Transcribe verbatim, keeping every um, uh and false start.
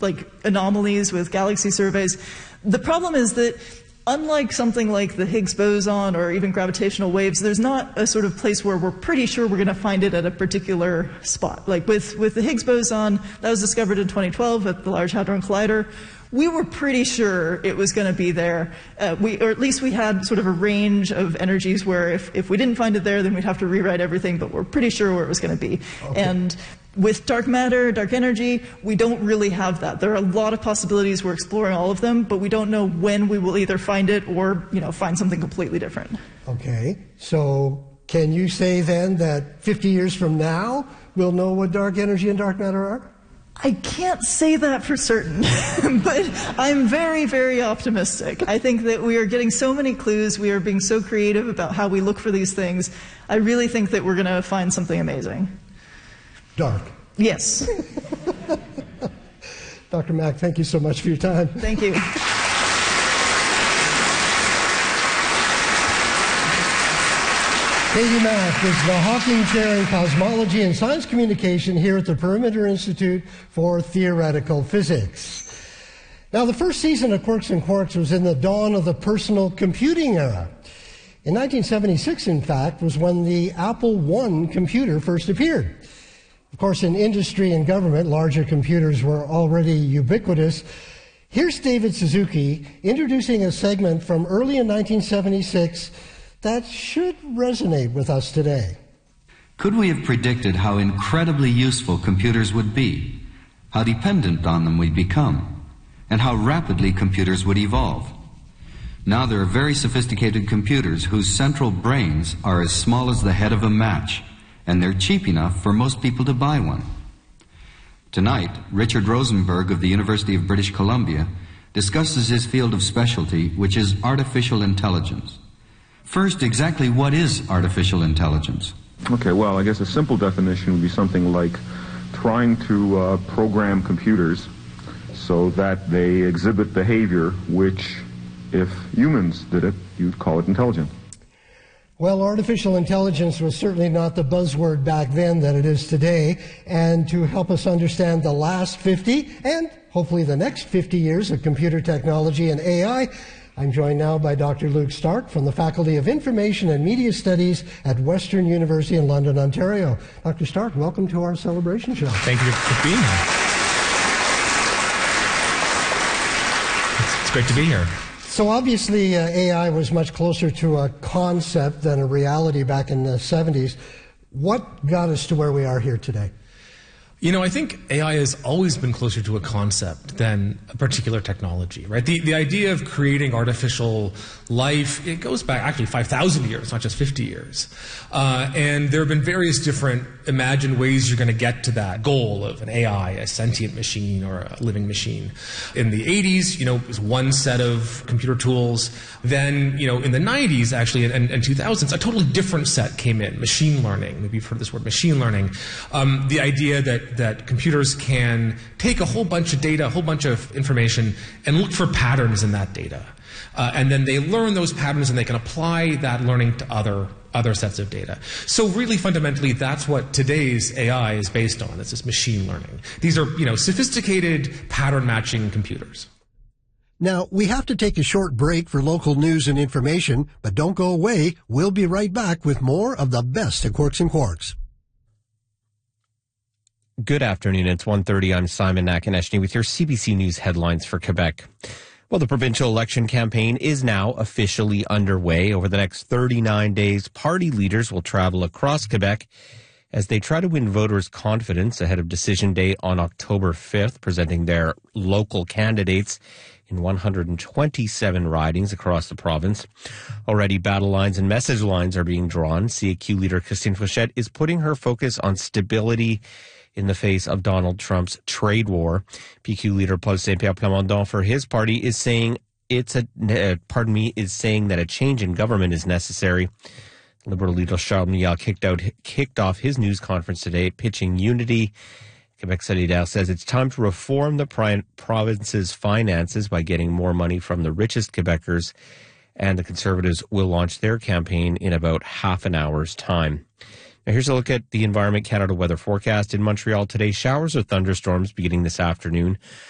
like anomalies with galaxy surveys. The problem is that unlike something like the Higgs boson or even gravitational waves, there's not a sort of place where we're pretty sure we're going to find it at a particular spot. Like with, with the Higgs boson, that was discovered in twenty twelve at the Large Hadron Collider. We were pretty sure it was going to be there. Uh, we, or at least we had sort of a range of energies where if, if we didn't find it there, then we'd have to rewrite everything, but we're pretty sure where it was going to be. Okay. And with dark matter, dark energy, we don't really have that. There are a lot of possibilities. We're exploring all of them, but we don't know when we will either find it or, you know, find something completely different. Okay. So can you say then that fifty years from now, we'll know what dark energy and dark matter are? I can't say that for certain, but I'm very, very optimistic. I think that we are getting so many clues. We are being so creative about how we look for these things. I really think that we're going to find something amazing. Dark. Yes. Doctor Mack, thank you so much for your time. Thank you. Katie Mack is the Hawking Chair in Cosmology and Science Communication here at the Perimeter Institute for Theoretical Physics. Now, the first season of Quirks and Quarks was in the dawn of the personal computing era. In nineteen seventy-six, in fact, was when the Apple one computer first appeared. Of course, in industry and government, larger computers were already ubiquitous. Here's David Suzuki introducing a segment from early in nineteen seventy-six that should resonate with us today. Could we have predicted how incredibly useful computers would be, how dependent on them we'd become, and how rapidly computers would evolve? Now there are very sophisticated computers whose central brains are as small as the head of a match, and they're cheap enough for most people to buy one. Tonight, Richard Rosenberg of the University of British Columbia discusses his field of specialty, which is artificial intelligence. First, exactly what is artificial intelligence? Okay, well, I guess a simple definition would be something like trying to uh, program computers so that they exhibit behavior which, if humans did it, you'd call it intelligent. Well, artificial intelligence was certainly not the buzzword back then that it is today. And to help us understand the last fifty and hopefully the next fifty years of computer technology and A I, I'm joined now by Doctor Luke Stark from the Faculty of Information and Media Studies at Western University in London, Ontario. Doctor Stark, welcome to our celebration show. Thank you for being here. It's, it's great to be here. So obviously uh, A I was much closer to a concept than a reality back in the seventies. What got us to where we are here today? You know, I think A I has always been closer to a concept than a particular technology, right? The, the idea of creating artificial life, it goes back actually five thousand years, not just fifty years. Uh, and there have been various different imagined ways you're going to get to that goal of an A I, a sentient machine or a living machine. In the eighties, you know, it was one set of computer tools. Then, you know, in the nineties, actually, and, and two thousands, a totally different set came in, machine learning. Maybe you've heard this word, machine learning. Um, the idea that that computers can take a whole bunch of data, a whole bunch of information, and look for patterns in that data. Uh, and then they learn those patterns and they can apply that learning to other other sets of data. So really fundamentally, that's what today's A I is based on. It's this machine learning. These are, you know, sophisticated pattern matching computers. Now, we have to take a short break for local news and information, but don't go away. We'll be right back with more of the best at Quirks and Quarks. Good afternoon. It's one thirty. I'm Simon Nakaneshny with your C B C News headlines for Quebec. Well, the provincial election campaign is now officially underway. Over the next thirty-nine days, party leaders will travel across Quebec as they try to win voters' confidence ahead of Decision Day on October fifth, presenting their local candidates in one hundred twenty-seven ridings across the province. Already, battle lines and message lines are being drawn. C A Q leader Christine Fauchette is putting her focus on stability in the face of Donald Trump's trade war. P Q leader Paul Saint-Pierre Plamondon for his party is saying it's a, uh, pardon me, is saying that a change in government is necessary. Liberal leader Charles Mignard kicked out, kicked off his news conference today, pitching unity. Quebec Solidaire says it's time to reform the pri- province's finances by getting more money from the richest Quebecers, and the Conservatives will launch their campaign in about half an hour's time. Now here's a look at the Environment Canada weather forecast. In Montreal today, showers or thunderstorms beginning this afternoon.